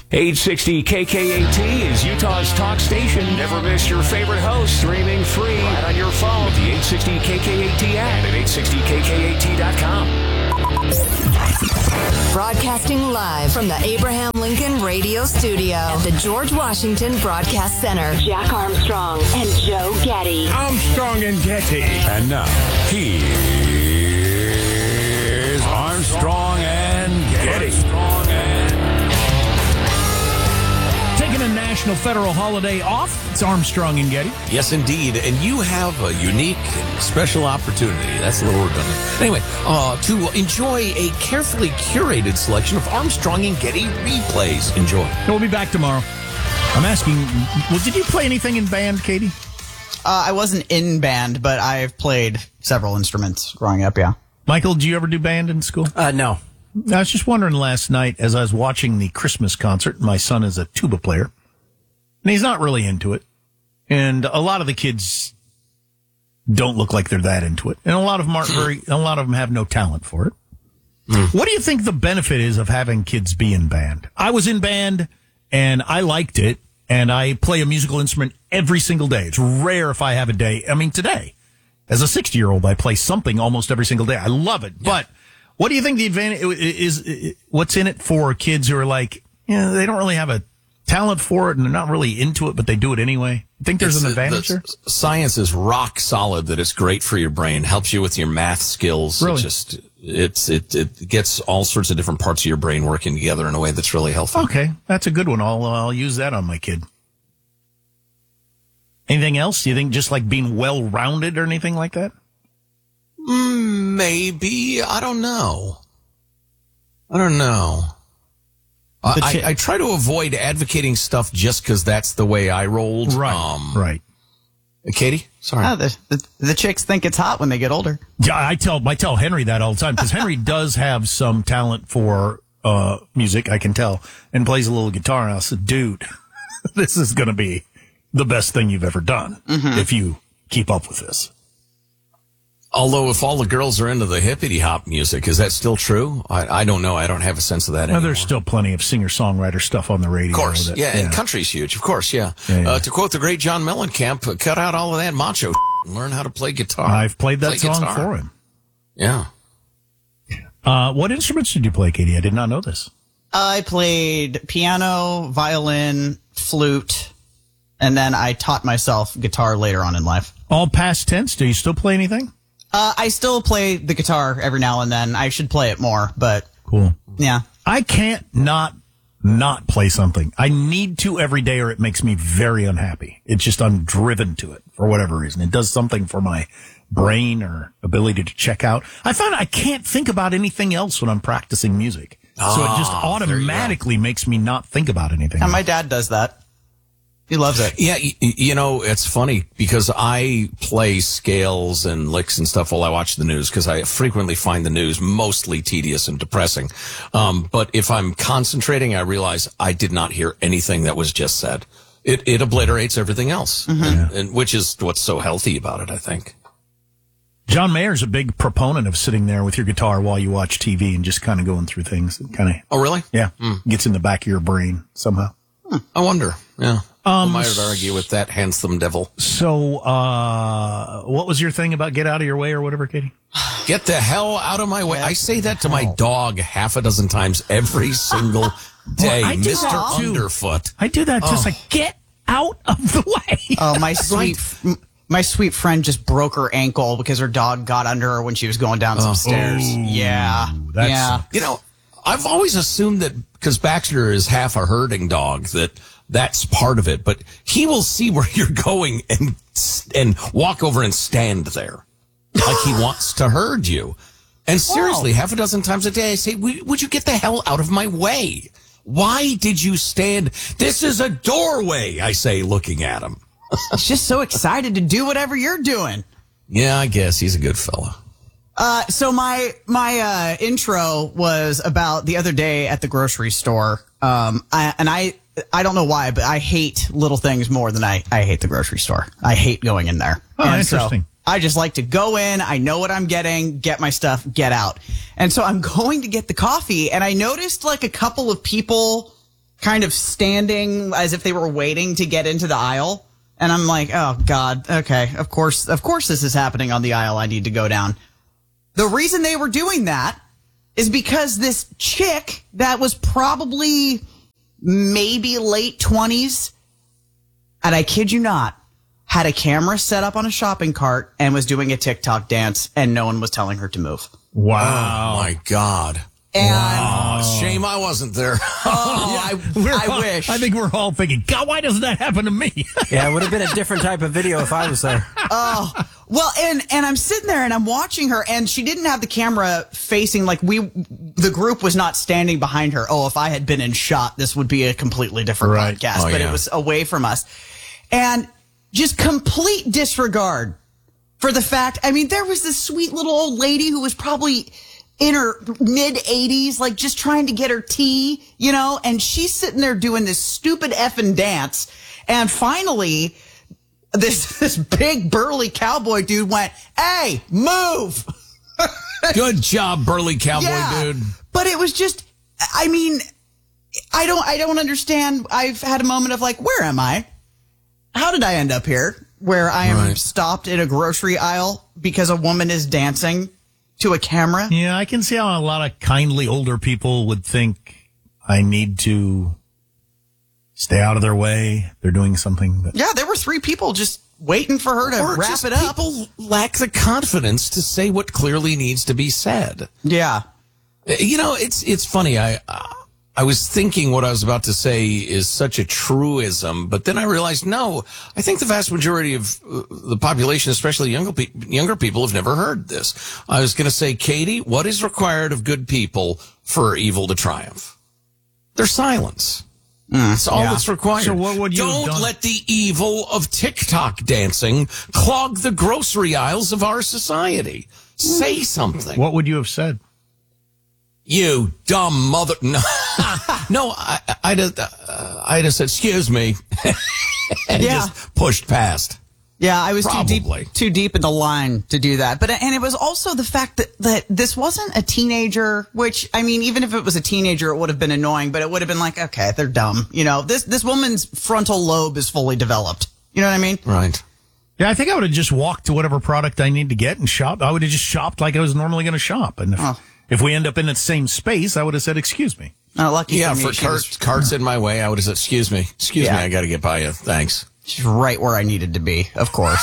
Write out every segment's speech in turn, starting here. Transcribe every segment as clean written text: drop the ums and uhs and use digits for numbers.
860 KKAT is Utah's talk station. Never miss your favorite host, streaming free right on your phone with the 860 KKAT app and at 860KKAT.com. Broadcasting live from the Abraham Lincoln Radio Studio at the George Washington Broadcast Center. Jack Armstrong and Joe Getty. Armstrong and Getty. And now, here's Armstrong and Getty. Taking a national federal holiday off, it's Armstrong and Getty. Yes, indeed. And you have a unique and special opportunity. That's the word. Anyway, to enjoy a carefully curated selection of Armstrong and Getty replays. Enjoy. We'll be back tomorrow. I'm asking, did you play anything in band, Katie? I wasn't in band, but I've played several instruments growing up, yeah. Michael, did you ever do band in school? No. I was just wondering last night as I was watching the Christmas concert. My son is a tuba player, and he's not really into it. And a lot of the kids don't look like they're that into it, and a lot of them aren't very. A lot of them have no talent for it. What do you think the benefit is of having kids be in band? I was in band, and I liked it, and I play a musical instrument every single day. It's rare if I have a day. I mean, today, as a 60-year-old, I play something almost every single day. I love it, but. What do you think the advantage is? What's in it for kids who are like, they don't really have a talent for it and they're not really into it, but they do it anyway? You think there's an advantage there? Science is rock solid that it's great for your brain, helps you with your math skills. Really? It gets all sorts of different parts of your brain working together in a way that's really helpful. Okay, that's a good one. I'll use that on my kid. Anything else? Do you think just like being well-rounded or anything like that? Maybe. I don't know. I try to avoid advocating stuff just because that's the way I rolled. Right. Right. Katie? Sorry. The chicks think it's hot when they get older. Yeah, I tell Henry that all the time because Henry does have some talent for music, I can tell, and plays a little guitar. And I said, dude, this is going to be the best thing you've ever done if you keep up with this. Although if all the girls are into the hippity-hop music, is that still true? I don't know. I don't have a sense of that anymore. There's still plenty of singer-songwriter stuff on the radio. Of course, and country's huge, of course, yeah. To quote the great John Mellencamp, cut out all of that macho and learn how to play guitar. I've played that song for him. Yeah. What instruments did you play, Katie? I did not know this. I played piano, violin, flute, and then I taught myself guitar later on in life. All past tense? Do you still play anything? I still play the guitar every now and then. I should play it more, but... Cool. Yeah. I can't not play something. I need to every day or it makes me very unhappy. It's just I'm driven to it for whatever reason. It does something for my brain or ability to check out. I found I can't think about anything else when I'm practicing music. So it just automatically makes me not think about anything And else. my dad does that. He loves it. Yeah, it's funny because I play scales and licks and stuff while I watch the news because I frequently find the news mostly tedious and depressing. But if I'm concentrating, I realize I did not hear anything that was just said. It obliterates everything else, and which is what's so healthy about it, I think. John Mayer's a big proponent of sitting there with your guitar while you watch TV and just kind of going through things. Oh, really? Yeah. Gets in the back of your brain somehow. I wonder. Yeah. I might argue with that handsome devil. So, what was your thing about get out of your way or whatever, Katie? Get the hell out of my way. I say that to my dog half a dozen times every single day. Well, I do Mr. that too. Underfoot. I do that just like, get out of the way. Oh, my sweet friend just broke her ankle because her dog got under her when she was going down some stairs. Yeah. I've always assumed that because Baxter is half a herding dog that's part of it, but he will see where you're going and walk over and stand there like he wants to herd you. And seriously, half a dozen times a day, I say, would you get the hell out of my way? Why did you stand? This is a doorway, I say, looking at him. He's just so excited to do whatever you're doing. Yeah, I guess he's a good fella. So my intro was about the other day at the grocery store. I don't know why, but I hate little things more than I hate the grocery store. I hate going in there. Oh, interesting. So I just like to go in. I know what I'm getting, get my stuff, get out. And so I'm going to get the coffee, and I noticed like a couple of people kind of standing as if they were waiting to get into the aisle. And I'm like, oh, God, okay, of course this is happening on the aisle I need to go down. The reason they were doing that is because this chick that was probably maybe late 20s, and I kid you not, had a camera set up on a shopping cart and was doing a TikTok dance, and no one was telling her to move. Wow. Oh, my God. And Oh, shame I wasn't there. I wish. I think we're all thinking, God, why doesn't that happen to me? Yeah, it would have been a different type of video if I was there. Well, and I'm sitting there and I'm watching her, and she didn't have the camera facing, like the group was not standing behind her. Oh, if I had been in shot, this would be a completely different Right. podcast, Oh, but yeah. it was away from us. And just complete disregard for the fact, I mean, there was this sweet little old lady who was probably in her mid 80s, like just trying to get her tea, you know, and she's sitting there doing this stupid effing dance. And finally, this big burly cowboy dude went, "Hey, move." Good job, burly cowboy Yeah. dude. But it was just, I mean, I don't understand. I've had a moment of like, where am I? How did I end up here? Where I am Right. stopped in a grocery aisle because a woman is dancing to a camera? Yeah, I can see how a lot of kindly older people would think I need to stay out of their way. They're doing something that Yeah, there were 3 people just waiting for her to Or wrap just it up. people lack the confidence to say what clearly needs to be said. Yeah. You know, it's funny. I was thinking what I was about to say is such a truism, but then I realized, no, I think the vast majority of the population, especially younger people, have never heard this. I was going to say, Katie, what is required of good people for evil to triumph? Their silence. That's all that's required. So what would you have Don't done? let the evil of TikTok dancing clog the grocery aisles of our society. Say something. what would you have said? You dumb mother. No, no, I'd have said, excuse me. And Yeah. just pushed past. Yeah, I was Probably. too deep in the line to do that. But and it was also the fact that this wasn't a teenager, which I mean, even if it was a teenager, it would have been annoying, but it would have been like, okay, they're dumb. You know, this woman's frontal lobe is fully developed. You know what I mean? Right. Yeah, I think I would have just walked to whatever product I need to get and shop. I would have just shopped like I was normally going to shop. And if we end up in the same space, I would have said, excuse me. Lucky Yeah, for me, for she was carts in my way, I would have said, excuse me, Yeah. I got to get by you. Thanks. she's right where I needed to be, of course.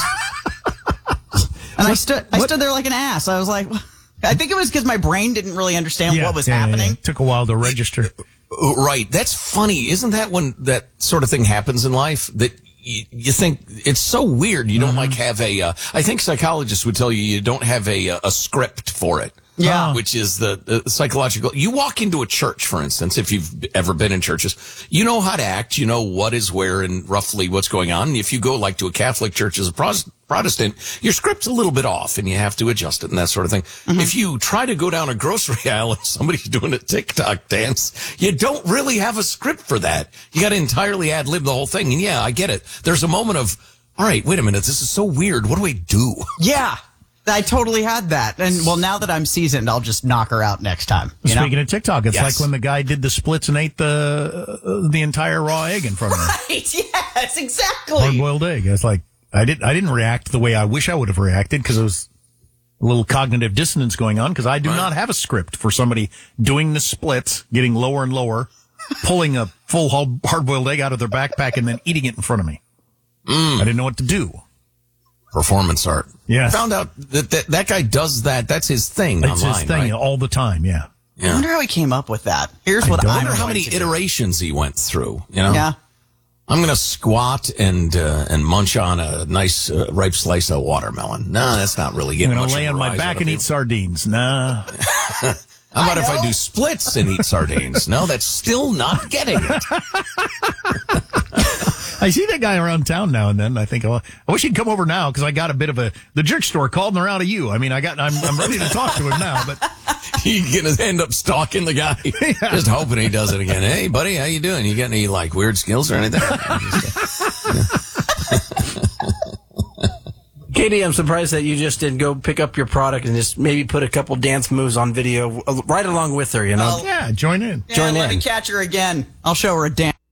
And I stood there like an ass. I was like, I think it was because my brain didn't really understand what was happening. Yeah. Took a while to register. Right. That's funny. Isn't that when that sort of thing happens in life that you think it's so weird? You don't like have I think psychologists would tell you don't have a script for it. Yeah. Which is the psychological. You walk into a church, for instance, if you've ever been in churches, you know how to act, you know what is where and roughly what's going on. And if you go like to a Catholic church as a Protestant, your script's a little bit off and you have to adjust it and that sort of thing. Mm-hmm. If you try to go down a grocery aisle and somebody's doing a TikTok dance, you don't really have a script for that. You got to entirely ad lib the whole thing. And yeah, I get it. There's a moment of, all right, wait a minute. This is so weird. What do I do? Yeah. I totally had that. And well, now that I'm seasoned, I'll just knock her out next time. You know? Speaking of TikTok, it's Yes. like when the guy did the splits and ate the entire raw egg in front of me. Right, yes, exactly. Hard-boiled egg. It's like, I didn't react the way I wish I would have reacted because it was a little cognitive dissonance going on because I do not have a script for somebody doing the splits, getting lower and lower, pulling a full hard-boiled egg out of their backpack and then eating it in front of me. I didn't know what to do. Performance art. Yeah. I found out that guy does that. That's his thing It's online, his thing right? all the time, yeah. I wonder how he came up with that. Here's what don't I I wonder how going many to do. iterations he went through. You know, Yeah. I'm gonna squat and munch on a nice ripe slice of watermelon. No, that's not really I'm getting going much to lay of a on my rise back out of and you. eat sardines. Nah. How about if I do splits and eat sardines? No, that's still not getting it. I see that guy around town now and then. I think, oh, I wish he'd come over now because I got a bit of the jerk store called and they're out of you. I mean, I'm ready to talk to him now, but You're gonna end up stalking the guy, just hoping he does it again. Hey, buddy, how you doing? You got any like weird skills or anything? Katie, I'm surprised that you just didn't go pick up your product and just maybe put a couple dance moves on video right along with her, you know? Yeah, join in. Yeah, let me catch her again. I'll show her a dance.